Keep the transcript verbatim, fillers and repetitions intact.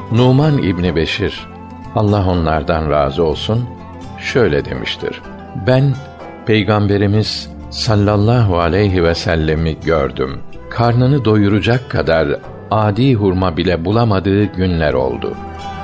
Numan İbni Beşir, Allah onlardan razı olsun, şöyle demiştir: Ben Peygamberimiz sallallahu aleyhi ve sellem'i gördüm. Karnını doyuracak kadar adi hurma bile bulamadığı günler oldu.